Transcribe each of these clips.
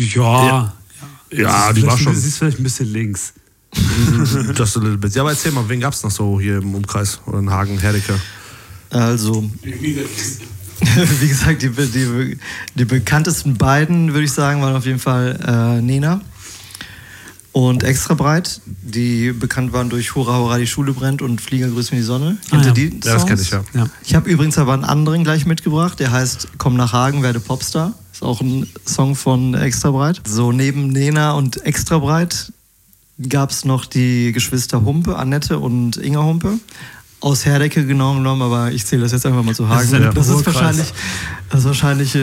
Ja, die war schon. Sie ist vielleicht ein bisschen links. Just a little bit. Ja, aber erzähl mal, wen gab's noch so hier im Umkreis oder in Hagen, Herdecke? Also, wie gesagt, die bekanntesten beiden, würde ich sagen, waren auf jeden Fall Nena und Extra Breit, die bekannt waren durch Hurra, Hurra, die Schule brennt und Flieger grüßt mir die Sonne. Kennt ihr die Songs? Ja, das kenne ich, ja. Ich habe übrigens aber einen anderen gleich mitgebracht, der heißt Komm nach Hagen, werde Popstar. Ist auch ein Song von Extra Breit. So neben Nena und Extra Breit gab es noch die Geschwister Humpe, Annette und Inga Humpe. Aus Herdecke genommen, aber ich zähle das jetzt einfach mal zu Hagen. Das ist wahrscheinlich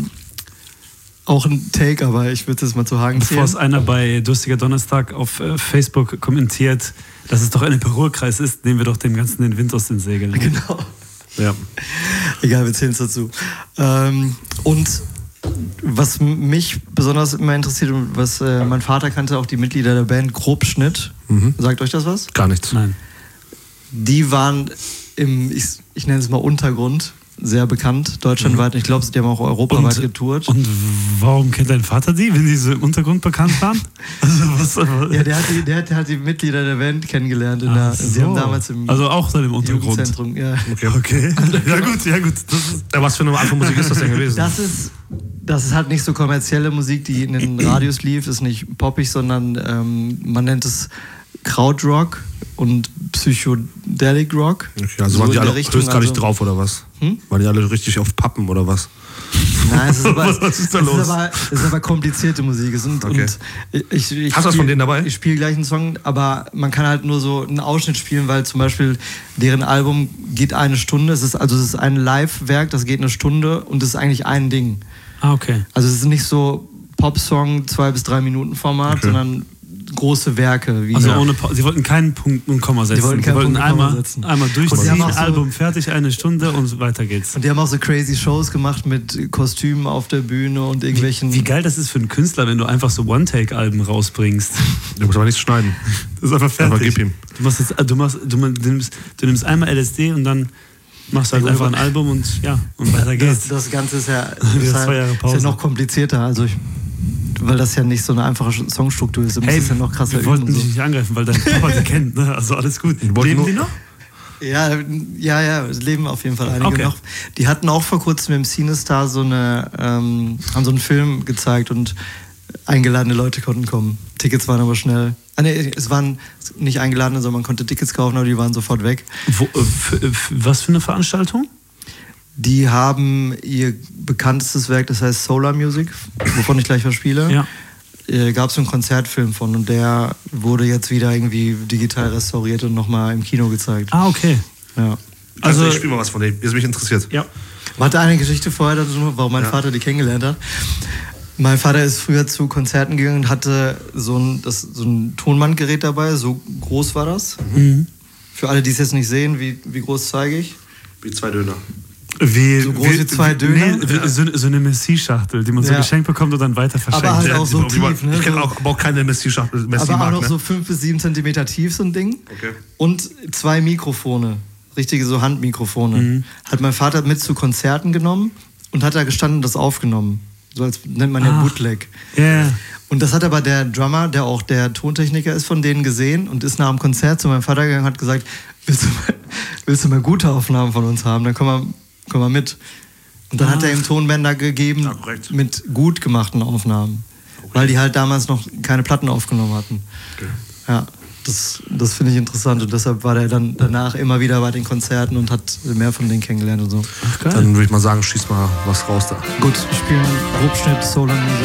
auch ein Take, aber ich würde es jetzt mal zu Hagen zählen. Bevor es einer bei Durstiger Donnerstag auf Facebook kommentiert, dass es doch ein Ruhrkreis ist, nehmen wir doch dem Ganzen den Wind aus den Segeln. Genau. Ja. Egal, wir zählen es dazu. Und was mich besonders immer interessiert und was mein Vater kannte, auch die Mitglieder der Band Grobschnitt. Sagt euch das was? Gar nichts. Nein. Die waren im, ich nenne es mal Untergrund, sehr bekannt, deutschlandweit. Ich glaube, die haben auch europaweit getourt. Und warum kennt dein Vater die, wenn die so im Untergrund bekannt waren? Ja, der hat halt die Mitglieder der Band kennengelernt. Die haben damals also auch so im Untergrund. Jugendzentrum. Ja. Okay. Ja gut. Was für eine Art von Musik ist das denn gewesen? Das ist halt nicht so kommerzielle Musik, die in den Radios lief. Ist nicht poppig, sondern man nennt es Krautrock und Psychedelic Rock. Okay, also so waren die alle höchstgradig drauf oder was? Waren die alle richtig auf Pappen oder was? Nein, es ist aber, was ist da los? Es ist aber komplizierte Musik. Okay. Hast du was von denen dabei? Ich spiele gleich einen Song, aber man kann halt nur so einen Ausschnitt spielen, weil zum Beispiel deren Album geht 1 Stunde. Es ist ein Live-Werk, das geht 1 Stunde und es ist eigentlich ein Ding. Ah, okay. Also es ist nicht so Popsong 2 bis 3 Minuten Format, sondern große Werke. Sie wollten keinen Punkt und Komma setzen. Sie wollten einmal durchziehen, Album fertig, 1 Stunde und weiter geht's. Und die haben auch so crazy Shows gemacht mit Kostümen auf der Bühne und irgendwelchen... Wie geil das ist für einen Künstler, wenn du einfach so One-Take-Alben rausbringst. Du musst aber nichts schneiden. Das ist einfach fertig. Aber gib ihm. Du nimmst einmal LSD und dann machst du halt einfach ein Album und weiter geht's. Das Ganze ist ja, ist ja noch komplizierter. Also weil das ja nicht so eine einfache Songstruktur ist. Hey, das ja noch krasser wir wollten dich nicht angreifen, weil dein Papa die kennt. Ne? Also alles gut. Leben die noch? Ja, es leben auf jeden Fall einige noch. Die hatten auch vor kurzem im Cinestar haben so einen Film gezeigt und eingeladene Leute konnten kommen. Tickets waren aber schnell. Es waren nicht eingeladene, sondern man konnte Tickets kaufen, aber die waren sofort weg. Was für eine Veranstaltung? Die haben ihr bekanntestes Werk, das heißt Solar Music, wovon ich gleich was spiele. Ja. Gab es einen Konzertfilm von und der wurde jetzt wieder irgendwie digital restauriert und nochmal im Kino gezeigt. Ah, okay. Ja. Also ich spiele mal was von dem, jetzt mich interessiert. Ja. Warte, eine Geschichte vorher dazu, warum mein Vater die kennengelernt hat. Mein Vater ist früher zu Konzerten gegangen und hatte so ein Tonbandgerät dabei, so groß war das. Für alle, die es jetzt nicht sehen, wie groß zeige ich? Wie 2 Döner. So groß wie 2 Döner? So eine Messi-Schachtel, die man so geschenkt bekommt und dann weiter verschenkt. Aber halt auch so tief, ne? Ich kenne auch keine Messi-Schachtel. Aber auch noch so 5 bis 7 Zentimeter tief, so ein Ding. Okay. Und 2 Mikrofone, richtige so Handmikrofone. Hat mein Vater mit zu Konzerten genommen und hat da gestanden und das aufgenommen. So als nennt man ja Bootleg. Yeah. Und das hat aber der Drummer, der auch der Tontechniker ist, von denen gesehen und ist nach dem Konzert zu meinem Vater gegangen und hat gesagt, willst du mal gute Aufnahmen von uns haben? Dann komm mal mit. Und dann hat er ihm Tonbänder gegeben mit gut gemachten Aufnahmen. Weil die halt damals noch keine Platten aufgenommen hatten. Okay. Ja, das finde ich interessant. Und deshalb war der dann danach immer wieder bei den Konzerten und hat mehr von denen kennengelernt und so. Dann würde ich mal sagen, schieß mal was raus da. Gut, ich spiele Grobschnitt, Solar Music.